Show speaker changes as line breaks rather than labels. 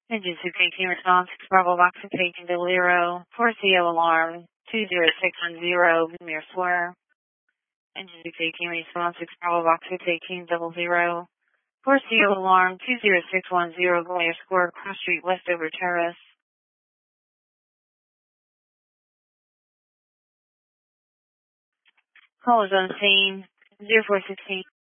Engine 218 response, Bravo Box 18 0, 4CO alarm, 20610, Mir Square. Engine 218 response, Bravo Box 18 0, 4CO alarm, 20610, Mir Square, Cross Street, Westover Terrace. Call is on scene, 0416.